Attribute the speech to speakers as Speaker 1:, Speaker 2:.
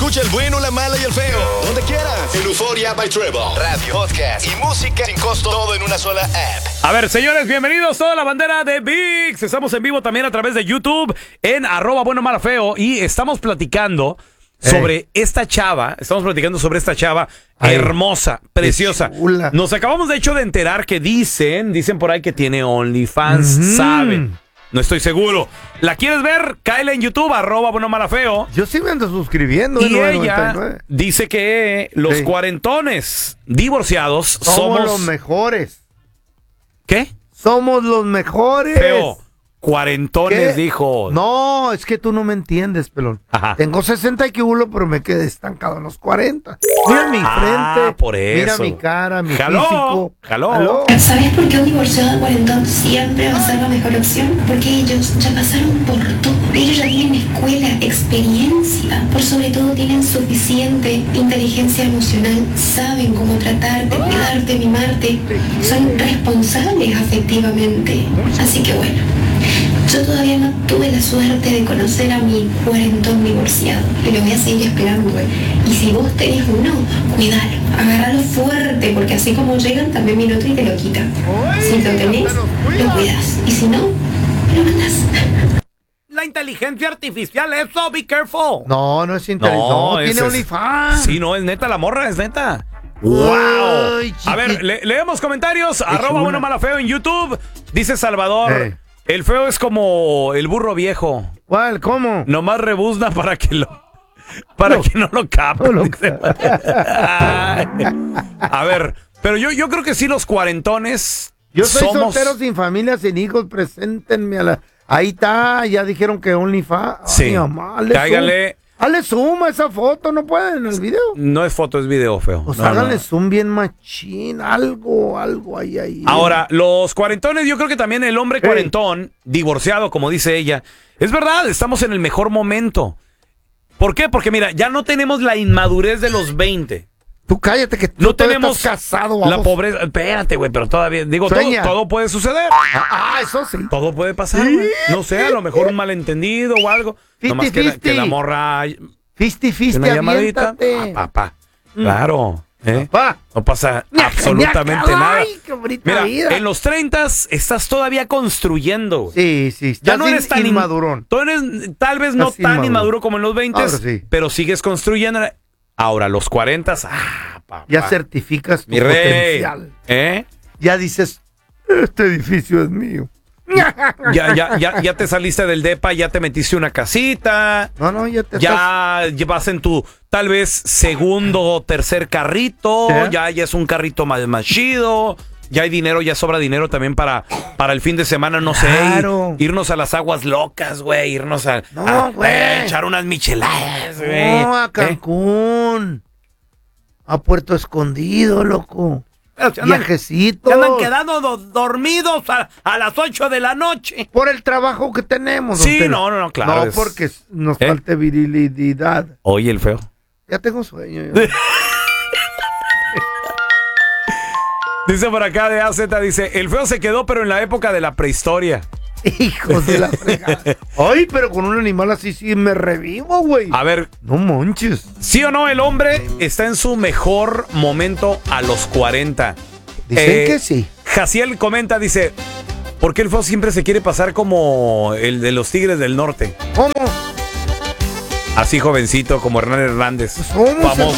Speaker 1: Escucha el bueno, la mala y el feo. Donde quieras. En Euforia by Trevor. Radio, podcast y música sin costo. Todo en una sola app.
Speaker 2: A ver, señores, bienvenidos toda la bandera de VIX. Estamos en vivo también a través de YouTube en @bueno, mala, feo. Y estamos platicando sobre esta chava. Estamos platicando sobre esta chava hermosa, preciosa. Nos acabamos de hecho de enterar que dicen por ahí que tiene OnlyFans, ¿saben? No estoy seguro. ¿La quieres ver? Cáele en YouTube, @bueno, mala, feo.
Speaker 3: Yo sí me ando suscribiendo.
Speaker 2: Y ella dice que los cuarentones divorciados somos
Speaker 3: los mejores.
Speaker 2: ¿Qué?
Speaker 3: Somos los mejores.
Speaker 2: Feo. Cuarentones, dijo.
Speaker 3: No, es que tú no me entiendes, pelón.
Speaker 2: Ajá.
Speaker 3: Tengo 60 kilos, pero me quedé estancado en los 40. Mira mi frente,
Speaker 2: por eso.
Speaker 3: mira mi cara, mi físico.
Speaker 2: Jaló.
Speaker 4: ¿Sabes por qué un divorciado cuarentón siempre va a ser la mejor opción? Porque ellos ya pasaron por todo. Ellos ya tienen escuela, experiencia. Por sobre todo tienen suficiente inteligencia emocional. Saben cómo tratarte, cuidarte, mimarte. Son responsables afectivamente. Así que bueno. Yo todavía no tuve la suerte de conocer a mi cuarentón divorciado. Y lo voy a seguir esperando. Y si vos tenés uno, cuidalo. Agárralo fuerte, porque así como llegan, también viene otro y te lo quita. Si lo tenés, lo cuidas. Y si no, lo mandás.
Speaker 2: La inteligencia artificial, eso, be careful.
Speaker 3: No es inteligente. No, tiene OnlyFans.
Speaker 2: Sí, no, es neta, la morra es neta. ¡Wow!
Speaker 3: Ay,
Speaker 2: a ver, leemos comentarios. @bueno, mala, feo en YouTube. Dice Salvador. El feo es como el burro viejo.
Speaker 3: ¿Cuál? ¿Cómo?
Speaker 2: Nomás rebuzna para que no lo capten. A ver, pero yo creo que sí los cuarentones.
Speaker 3: Yo soy soltero sin familia, sin hijos, preséntenme a la... Ahí está, ya dijeron que OnlyFans.
Speaker 2: Sí, cáigale.
Speaker 3: Hazle zoom a esa foto, ¿no pueden en el video?
Speaker 2: No es foto, es video, feo.
Speaker 3: Pues háganle zoom bien machín, algo ahí.
Speaker 2: Ahora, los cuarentones, yo creo que también el hombre cuarentón, divorciado, como dice ella, es verdad, estamos en el mejor momento. ¿Por qué? Porque mira, ya no tenemos la inmadurez de los 20.
Speaker 3: Tú cállate que
Speaker 2: no tenemos
Speaker 3: estás casado.
Speaker 2: La pobreza. Espérate, güey, pero todavía, digo, todo puede suceder.
Speaker 3: Eso sí.
Speaker 2: Todo puede pasar, güey. No sé, a lo mejor un malentendido o algo. Nomás que la morra...
Speaker 3: Fisti,
Speaker 2: una llamadita. Papá. Claro. Papá. No pasa absolutamente nada.
Speaker 3: Ay, qué bonita
Speaker 2: Mira,
Speaker 3: vida.
Speaker 2: en los 30s estás todavía construyendo.
Speaker 3: Sí.
Speaker 2: Ya no eres tan
Speaker 3: inmadurón.
Speaker 2: Tal vez no tan inmaduro como en los 20s, pero sigues construyendo. Ahora, los 40s, papá.
Speaker 3: Ya certificas tu
Speaker 2: Mi rey.
Speaker 3: potencial. Ya dices, este edificio es mío.
Speaker 2: Ya te saliste del depa, ya te metiste una casita. Ya vas en tu, tal vez, segundo o tercer carrito. Ya es un carrito más chido. Ya hay dinero, ya sobra dinero también para el fin de semana, no sé, irnos a las aguas locas, güey, irnos a echar unas micheladas, güey.
Speaker 3: No, a Cancún, a Puerto Escondido, loco. Viajecitos.
Speaker 2: Andan quedando dormidos a las 8 de la noche.
Speaker 3: Por el trabajo que tenemos.
Speaker 2: Sí, no, claro.
Speaker 3: No, porque nos falta virilidad.
Speaker 2: Oye, el feo.
Speaker 3: Ya tengo sueño.
Speaker 2: Dice por acá de AZ, dice, el feo se quedó, pero en la época de la prehistoria.
Speaker 3: Hijos de la fregada. Ay, pero con un animal así sí me revivo, güey.
Speaker 2: A ver.
Speaker 3: No manches.
Speaker 2: ¿Sí o no el hombre está en su mejor momento a los 40?
Speaker 3: Dicen que sí.
Speaker 2: Jaciel comenta, dice, ¿por qué el feo siempre se quiere pasar como el de los Tigres del Norte?
Speaker 3: ¿Cómo?
Speaker 2: Así jovencito, como Hernán Hernández.
Speaker 3: Pues,
Speaker 2: famoso.